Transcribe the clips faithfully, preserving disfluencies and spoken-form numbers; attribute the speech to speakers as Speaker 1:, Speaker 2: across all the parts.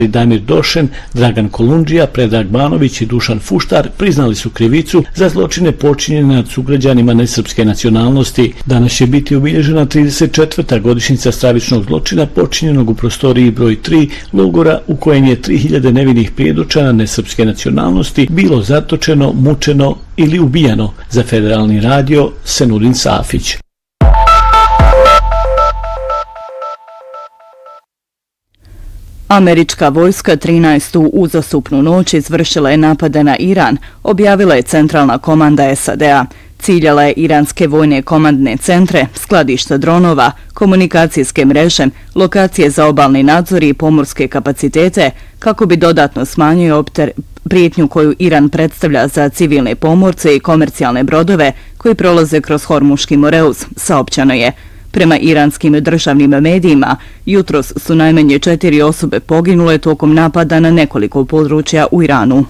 Speaker 1: Damir Došen, Dragan Kolundžija, Predrag Banović i Dušan Fuštar priznali su krivicu za zločine počinjene nad sugrađanima nesrpske nacionalnosti. Danas će biti obilježena trideset četvrta godišnjica stravičnog zločina počinjenog u prostoriji broj tri logora u kojem je tri hiljade nevinih prijedočana nesrpske nacionalnosti bilo zatočeno, mučeno ili ubijano. Za Federalni radio Senurin Safić.
Speaker 2: Američka vojska trinaestu uzastopnu noć izvršila je napade na Iran, objavila je centralna komanda S A D A. Ciljala je iranske vojne komandne centre, skladišta dronova, komunikacijske mreže, lokacije za obalni nadzor i pomorske kapacitete, kako bi dodatno smanjio opter prijetnju koju Iran predstavlja za civilne pomorce i komercijalne brodove koji prolaze kroz Hormuški Moreuz, saopćeno je. Prema iranskim državnim medijima, jutros su najmanje četiri osobe poginule tokom napada na nekoliko područja u Iranu.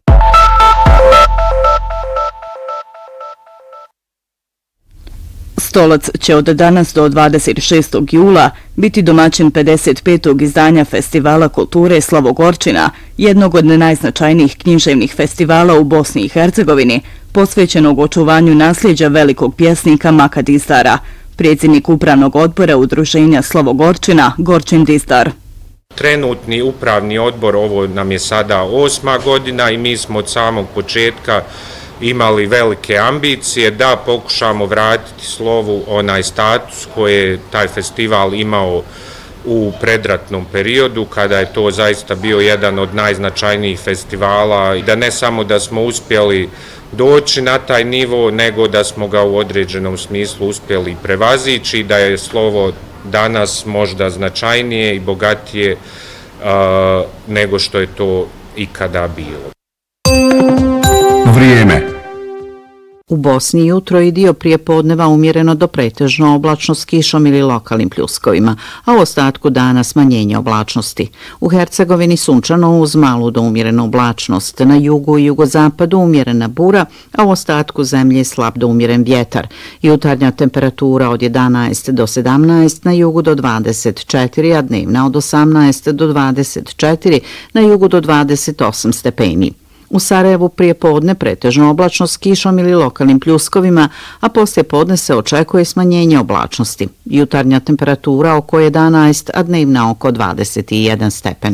Speaker 2: Stolac će od danas do dvadeset šestog jula biti domaćin pedeset petog izdanja Festivala kulture Slavogorčina, jednog od najznačajnijih književnih festivala u Bosni i Hercegovini, posvećenog očuvanju nasljeđa velikog pjesnika Maka Distara. Predsjednik upravnog odbora Udruženja Slavogorčina Gorčin Distar.
Speaker 3: Trenutni upravni odbor, ovo nam je sada osma godina i mi smo od samog početka imali velike ambicije da pokušamo vratiti slovu onaj status koji je taj festival imao u predratnom periodu, kada je to zaista bio jedan od najznačajnijih festivala i da ne samo da smo uspjeli doći na taj nivo, nego da smo ga u određenom smislu uspjeli prevazići, da je slovo danas možda značajnije i bogatije uh, nego što je to ikada bilo.
Speaker 4: Vrijeme.
Speaker 5: U Bosni jutro i dio prijepodneva umjereno do pretežno oblačno s kišom ili lokalnim pljuskovima, a u ostatku dana smanjenje oblačnosti. U Hercegovini sunčano uz malu do umjerenu oblačnost, na jugu i jugozapadu umjerena bura, a u ostatku zemlje slab do umjeren vjetar. Jutarnja temperatura od jedanaest do sedamnaest, na jugu do dvadeset četiri, a dnevna od osamnaest do dvadeset četiri, na jugu do dvadeset osam stepeni. U Sarajevu prije podne pretežno oblačno s kišom ili lokalnim pljuskovima, a poslije podne se očekuje smanjenje oblačnosti. Jutarnja temperatura oko jedanaest, a dnevna oko dvadeset jedan stepen.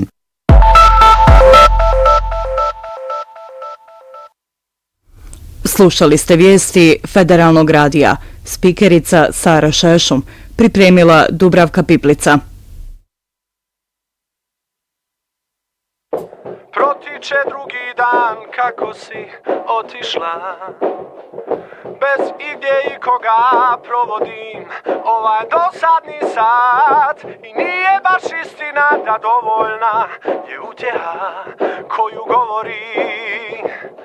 Speaker 2: Slušali ste vijesti Federalnog radija. Spikerica Sara Šešum, pripremila Dubravka Piplica.
Speaker 6: Protiče drugi dan kako si otišla, bez igdje i koga provodim ovaj dosadni sat i nije baš istina da dovoljna je utjeha koju govori